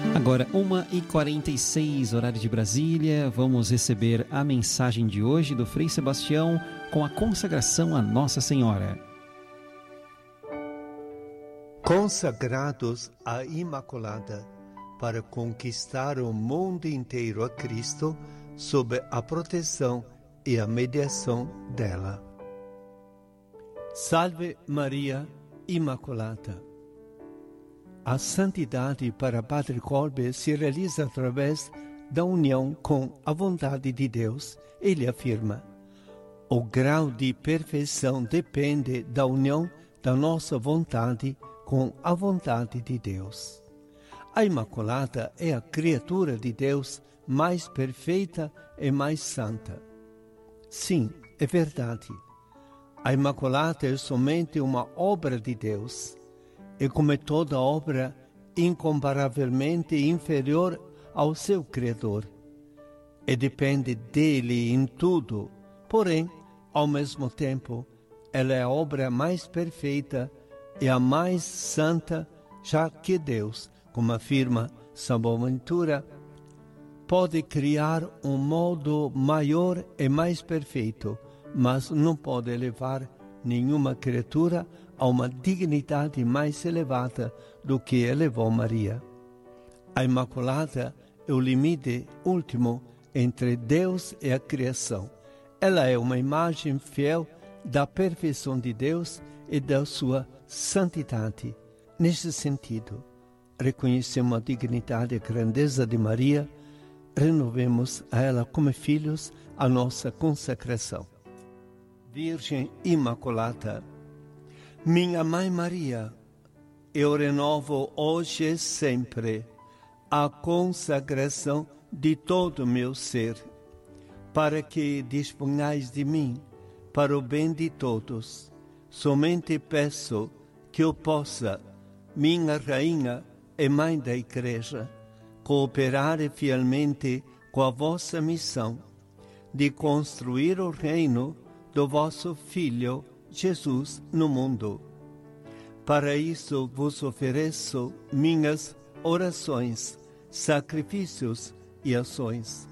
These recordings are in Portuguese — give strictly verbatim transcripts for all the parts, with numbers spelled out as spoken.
Agora, uma e quarenta e seis, horário de Brasília, vamos receber a mensagem de hoje do Frei Sebastião com a consagração a Nossa Senhora. Consagrados à Imaculada para conquistar o mundo inteiro a Cristo sob a proteção e a mediação dela. Salve Maria Imaculada. A santidade para Padre Kolbe se realiza através da união com a vontade de Deus. Ele afirma: o grau de perfeição depende da união da nossa vontade com a vontade de Deus. A Imaculada é a criatura de Deus mais perfeita e mais santa. Sim, é verdade. A Imaculada é somente uma obra de Deus. E como toda obra, incomparavelmente inferior ao seu Criador. E depende dele em tudo, porém, ao mesmo tempo, ela é a obra mais perfeita e a mais santa, já que Deus, como afirma São Boaventura, pode criar um modo maior e mais perfeito, mas não pode elevar nenhuma criatura a uma dignidade mais elevada do que elevou Maria. A Imaculada é o limite último entre Deus e a criação. Ela é uma imagem fiel da perfeição de Deus e da sua santidade. Nesse sentido, reconhecemos a dignidade e a grandeza de Maria, renovemos a ela como filhos a nossa consagração. Virgem Imaculada, minha Mãe Maria, eu renovo hoje e sempre a consagração de todo o meu ser, para que disponhais de mim para o bem de todos. Somente peço que eu possa, minha Rainha e Mãe da Igreja, cooperar fielmente com a vossa missão de construir o reino do vosso Filho Jesus no mundo. Para isso vos ofereço minhas orações, sacrifícios e ações.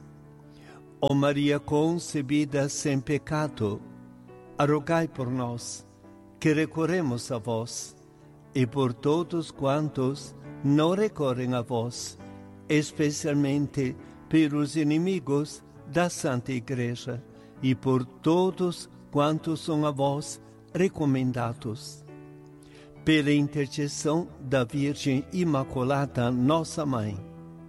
Ó Maria concebida sem pecado, rogai por nós, que recorremos a vós, e por todos quantos não recorrem a vós, especialmente pelos inimigos da Santa Igreja, e por todos quantos são a vós recomendados. Pela intercessão da Virgem Imaculada, nossa Mãe,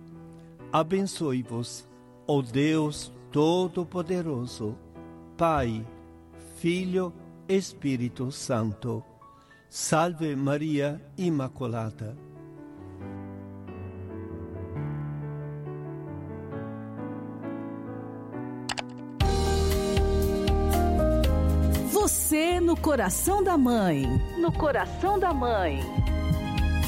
abençoe-vos, ó Deus Todo-Poderoso, Pai, Filho, Espírito Santo. Salve Maria Imaculada. Você no coração da mãe. No coração da mãe.